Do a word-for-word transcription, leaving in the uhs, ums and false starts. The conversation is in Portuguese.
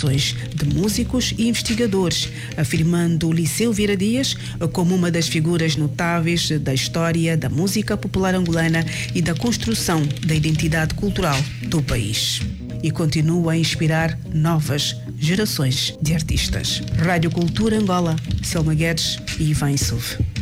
gerações de músicos e investigadores, afirmando o Liceu Vieira Dias como uma das figuras notáveis da história da música popular angolana e da construção da identidade cultural do país. E continua a inspirar novas gerações de artistas. Rádio Cultura Angola, Selma Guedes e Ivan Issouf.